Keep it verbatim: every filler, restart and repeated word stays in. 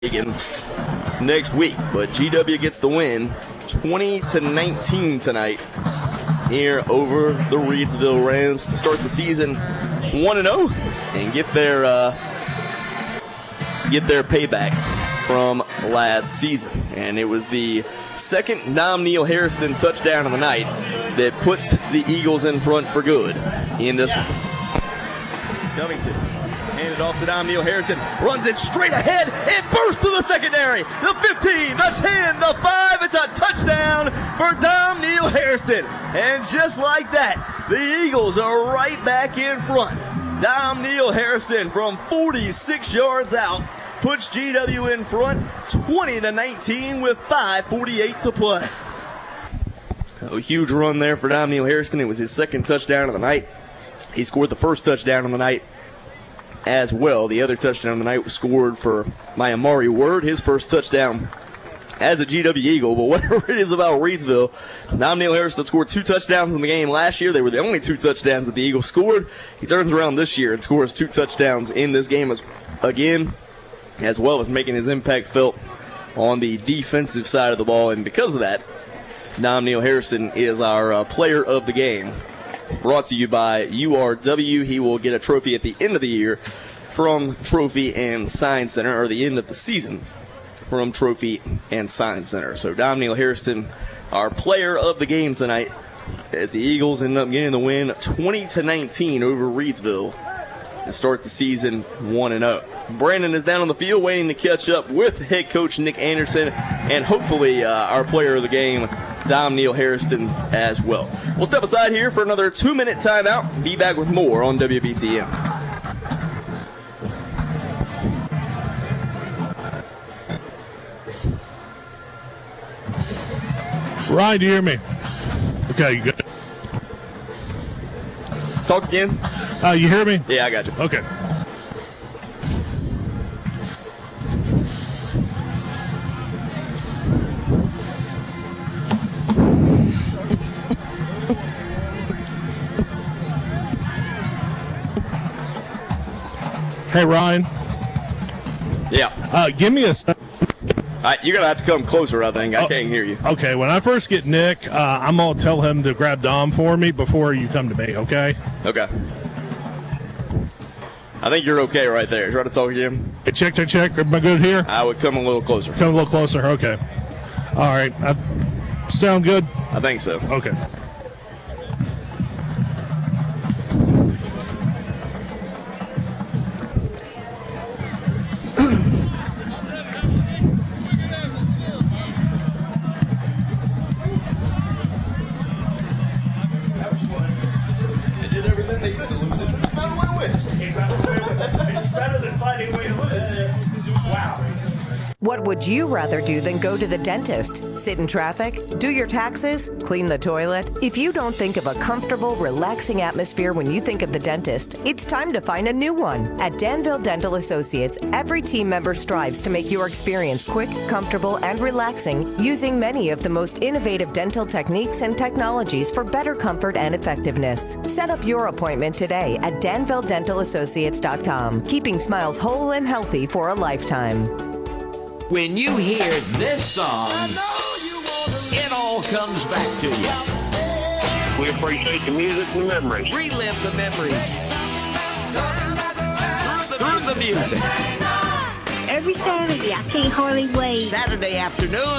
next week, but G W gets the win twenty to nineteen tonight here over the Reidsville Rams to start the season one and oh and get their uh, get their payback from last season. And it was the second Dom Neal Hairston touchdown of the night that put the Eagles in front for good in this one. Covington handed off to Dom Neal Hairston, runs it straight ahead and bursts to the secondary. The fifteen, the ten, the five, it's a touchdown for Dom Neal Hairston. And just like that, the Eagles are right back in front. Dom Neal Hairston from forty-six yards out puts G W in front twenty to nineteen with five forty-eight to play. A huge run there for Dom Neal Hairston. It was his second touchdown of the night. He scored the first touchdown of the night as well. The other touchdown of the night was scored for my Amari Word, his first touchdown as a G W Eagle. But whatever it is about Reidsville, Dom Neal Hairston scored two touchdowns in the game last year. They were the only two touchdowns that the Eagles scored. He turns around this year and scores two touchdowns in this game as, again, as well as making his impact felt on the defensive side of the ball. And because of that, Dom Neal Hairston is our uh, player of the game. Brought to you by U R W. He will get a trophy at the end of the year from Trophy and Sign Center, or the end of the season from Trophy and Sign Center. So Dom Neal Hairston, our player of the game tonight, as the Eagles end up getting the win twenty to nineteen over Reidsville to start the season one and oh. Brandon is down on the field waiting to catch up with head coach Nick Anderson and hopefully uh, our player of the game, Dom Neal Hairston, as well. We'll step aside here for another two-minute timeout. Be back with more on W B T M. Ryan, do you hear me? Okay, you good? Talk again. Uh, you hear me? Yeah, I got you. Okay. Hey, Ryan. Yeah. Uh, give me a second. Uh, you're going to have to come closer, I think. I oh, can't hear you. Okay, when I first get Nick, uh, I'm going to tell him to grab Dom for me before you come to me, okay? Okay. I think you're okay right there. Try to talk to him. Hey, check, check, check. Am I good here? I would come a little closer. Come a little closer, okay. All right. I, sound good? I think so. Okay. What would you rather do than go to the dentist? Sit in traffic? Do your taxes? Clean the toilet? If you don't think of a comfortable, relaxing atmosphere when you think of the dentist, it's time to find a new one. At Danville Dental Associates, every team member strives to make your experience quick, comfortable, and relaxing using many of the most innovative dental techniques and technologies for better comfort and effectiveness. Set up your appointment today at danville dental associates dot com, keeping smiles whole and healthy for a lifetime. When you hear this song, it all comes back to you. We appreciate the music and the memories. Relive the memories through the music. Every Saturday, I can't hardly wait. Saturday afternoon.